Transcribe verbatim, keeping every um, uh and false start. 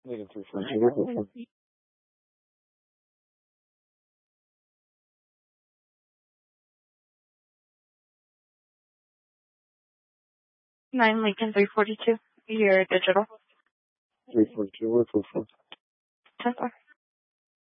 Lincoln three forty-two, where from? nine Lincoln three forty-two. Your digital. three forty-two, where from? ten four.